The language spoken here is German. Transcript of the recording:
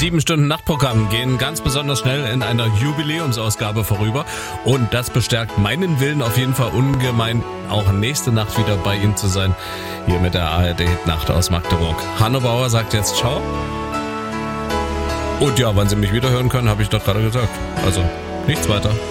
7 Stunden Nachtprogramm gehen ganz besonders schnell in einer Jubiläumsausgabe vorüber. Und das bestärkt meinen Willen auf jeden Fall ungemein, auch nächste Nacht wieder bei Ihnen zu sein. Hier mit der ARD-Nacht aus Magdeburg. Hanno Bauer sagt jetzt ciao. Und ja, wann Sie mich wieder hören können, habe ich doch gerade gesagt. Also, nichts weiter.